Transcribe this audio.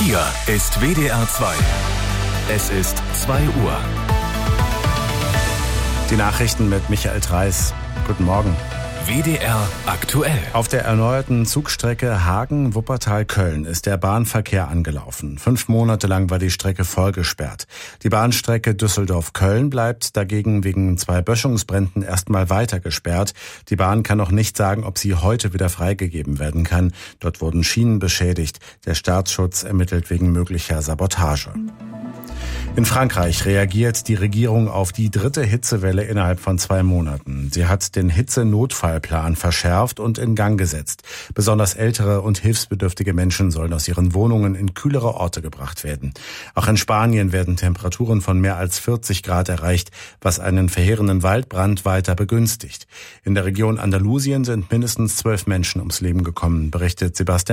Hier ist WDR 2. Es ist 2 Uhr. Die Nachrichten mit Michael Treis. Guten Morgen. WDR aktuell. Auf der erneuerten Zugstrecke Hagen-Wuppertal-Köln ist der Bahnverkehr angelaufen. 5 Monate lang war die Strecke voll gesperrt. Die Bahnstrecke Düsseldorf-Köln bleibt dagegen wegen 2 Böschungsbränden erstmal weiter gesperrt. Die Bahn kann noch nicht sagen, ob sie heute wieder freigegeben werden kann. Dort wurden Schienen beschädigt. Der Staatsschutz ermittelt wegen möglicher Sabotage. In Frankreich reagiert die Regierung auf die 3. Hitzewelle innerhalb von 2 Monaten. Sie hat den Hitzenotfallplan verschärft und in Gang gesetzt. Besonders ältere und hilfsbedürftige Menschen sollen aus ihren Wohnungen in kühlere Orte gebracht werden. Auch in Spanien werden Temperaturen von mehr als 40 Grad erreicht, was einen verheerenden Waldbrand weiter begünstigt. In der Region Andalusien sind mindestens 12 Menschen ums Leben gekommen, berichtet Sebastian